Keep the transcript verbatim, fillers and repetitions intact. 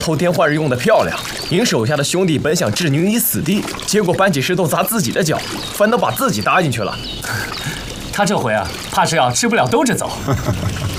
偷天换日用的漂亮，您手下的兄弟本想置您于死地，结果搬起石头砸自己的脚，反倒把自己搭进去了。 他这回啊，怕是要吃不了兜着走。